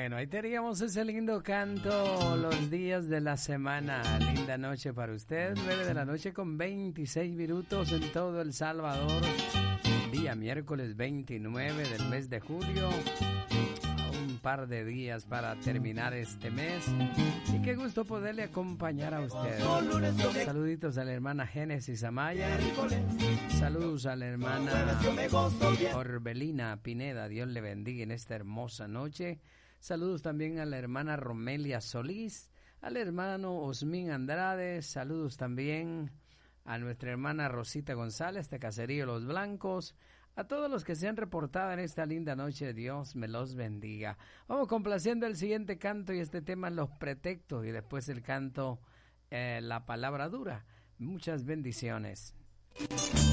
Bueno, ahí teníamos ese lindo canto, los días de la semana. Linda noche para usted, 9 de la noche con 26 minutos en todo El Salvador. Día miércoles 29 del mes de julio. Un par de días para terminar este mes. Y qué gusto poderle acompañar a usted. Saluditos a la hermana Génesis Amaya. Saludos a la hermana Orbelina Pineda. Dios le bendiga en esta hermosa noche. Saludos también a la hermana Romelia Solís, al hermano Osmín Andrade. Saludos también a nuestra hermana Rosita González de Caserío Los Blancos. A todos los que se han reportado en esta linda noche, Dios me los bendiga. Vamos complaciendo el siguiente canto y este tema, los pretextos, y después el canto, la palabra dura. Muchas bendiciones.